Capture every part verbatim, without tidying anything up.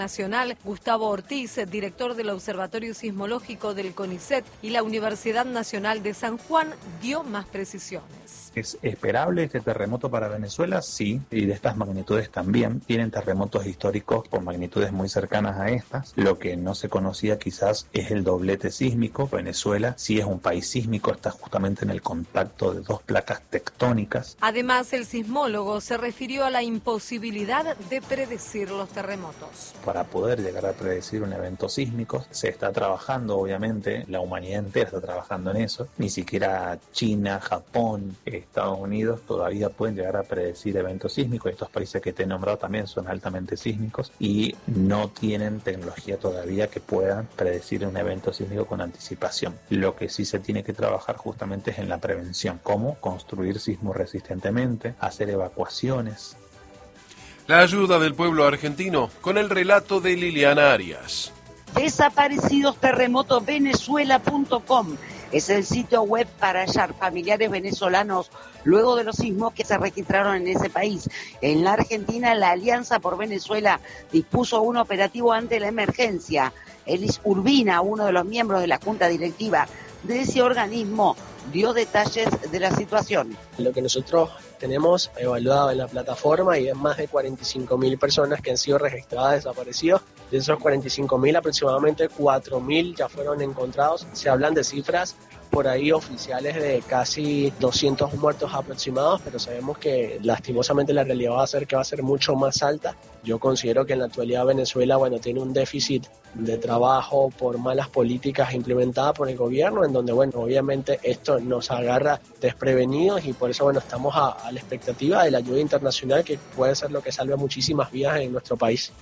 Nacional, Gustavo Ortiz, director del Observatorio Sismológico del CONICET y la Universidad Nacional de San Juan, dio más precisiones. ¿Es esperable este terremoto para Venezuela? Sí, y de estas magnitudes también. Tienen terremotos históricos con magnitudes muy cercanas a estas. Lo que no se conocía quizás es el doblete sísmico. Venezuela sí es un país sísmico, está justamente en el contacto de dos placas tectónicas. Además, el sismólogo se refirió a la imposibilidad de predecir los terremotos. Para poder llegar a predecir un evento sísmico, se está trabajando, obviamente, la humanidad entera está trabajando en eso. Ni siquiera China, Japón, Estados Unidos todavía pueden llegar a predecir eventos sísmicos. Estos países que te he nombrado también son altamente sísmicos y no tienen tecnología todavía que puedan predecir un evento sísmico con anticipación. Lo que sí se tiene que trabajar justamente es en la prevención. ¿Cómo? Construir sismo resistentemente, hacer evacuaciones. La ayuda del pueblo argentino con el relato de Liliana Arias. Desaparecidos terremotos venezuela punto com es el sitio web para hallar familiares venezolanos luego de los sismos que se registraron en ese país. En la Argentina, la Alianza por Venezuela dispuso un operativo ante la emergencia. Elis Urbina, uno de los miembros de la Junta Directiva de ese organismo, dio detalles de la situación. Lo que nosotros tenemos evaluado en la plataforma y es más de cuarenta y cinco mil personas que han sido registradas desaparecidos. De esos cuarenta y cinco mil, aproximadamente cuatro mil ya fueron encontrados. Se hablan de cifras por ahí oficiales de casi doscientos muertos aproximados, pero sabemos que lastimosamente la realidad va a ser que va a ser mucho más alta. Yo considero que en la actualidad Venezuela, bueno, tiene un déficit de trabajo por malas políticas implementadas por el gobierno, en donde, bueno, obviamente esto nos agarra desprevenidos y por eso, bueno, estamos a, a la expectativa de la ayuda internacional que puede ser lo que salve muchísimas vidas en nuestro país.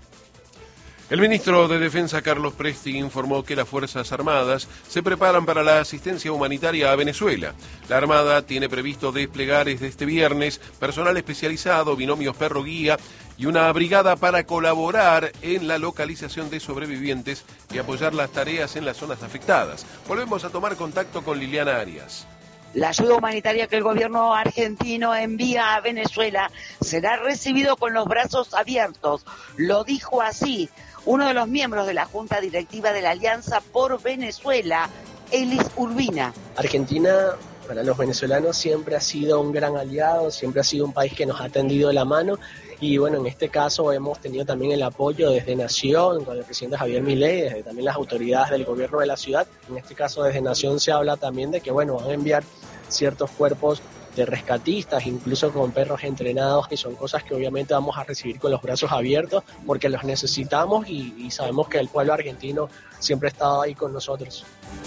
El ministro de Defensa, Carlos Presti, informó que las Fuerzas Armadas se preparan para la asistencia humanitaria a Venezuela. La Armada tiene previsto desplegar desde este viernes personal especializado, binomios perro-guía y una brigada para colaborar en la localización de sobrevivientes y apoyar las tareas en las zonas afectadas. Volvemos a tomar contacto con Liliana Arias. La ayuda humanitaria que el gobierno argentino envía a Venezuela será recibido con los brazos abiertos. Lo dijo así uno de los miembros de la Junta Directiva de la Alianza por Venezuela, Elis Urbina. Argentina, para los venezolanos, siempre ha sido un gran aliado, siempre ha sido un país que nos ha tendido la mano. Y bueno, en este caso hemos tenido también el apoyo desde Nación, con el presidente Javier Milei, desde también las autoridades del gobierno de la ciudad. En este caso desde Nación se habla también de que, bueno, van a enviar ciertos cuerpos de rescatistas, incluso con perros entrenados, que son cosas que obviamente vamos a recibir con los brazos abiertos, porque los necesitamos y, y sabemos que el pueblo argentino siempre ha estado ahí con nosotros.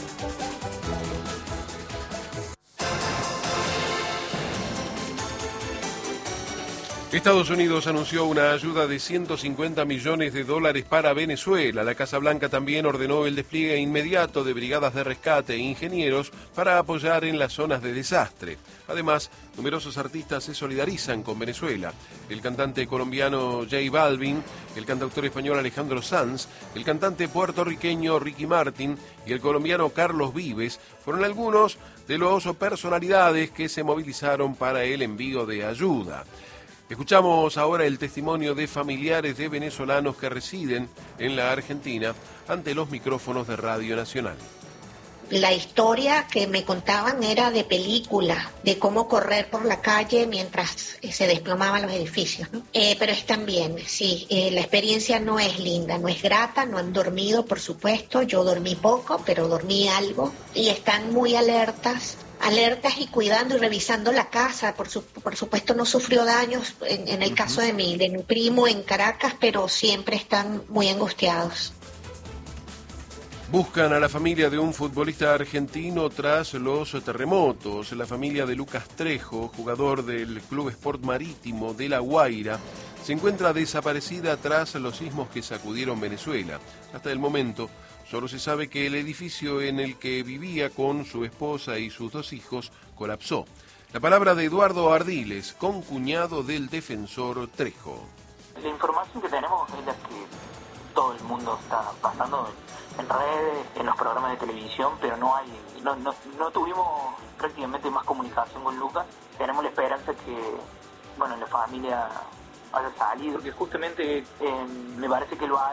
Estados Unidos anunció una ayuda de ciento cincuenta millones de dólares para Venezuela. La Casa Blanca también ordenó el despliegue inmediato de brigadas de rescate e ingenieros para apoyar en las zonas de desastre. Además, numerosos artistas se solidarizan con Venezuela. El cantante colombiano J Balvin, el cantautor español Alejandro Sanz, el cantante puertorriqueño Ricky Martin y el colombiano Carlos Vives fueron algunos de los personalidades que se movilizaron para el envío de ayuda. Escuchamos ahora el testimonio de familiares de venezolanos que residen en la Argentina ante los micrófonos de Radio Nacional. La historia que me contaban era de película, de cómo correr por la calle mientras se desplomaban los edificios, ¿no? Eh, pero están bien, sí, eh, la experiencia no es linda, no es grata, no han dormido, por supuesto, yo dormí poco, pero dormí algo, y están muy alertas, alertas y cuidando y revisando la casa. Por, su, por supuesto no sufrió daños en, en el uh-huh. caso de mi, de mi primo en Caracas, pero siempre están muy angustiados. Buscan a la familia de un futbolista argentino tras los terremotos. La familia de Lucas Trejo, jugador del Club Sport Marítimo de La Guaira, se encuentra desaparecida tras los sismos que sacudieron Venezuela. Hasta el momento, solo se sabe que el edificio en el que vivía con su esposa y sus dos hijos colapsó. La palabra de Eduardo Ardiles, concuñado del defensor Trejo. La información que tenemos es la que todo el mundo está pasando en redes, en los programas de televisión, pero no hay, no, no, no tuvimos prácticamente más comunicación con Lucas. Tenemos la esperanza que, bueno, la familia haya salido, que justamente eh, me parece que lo ha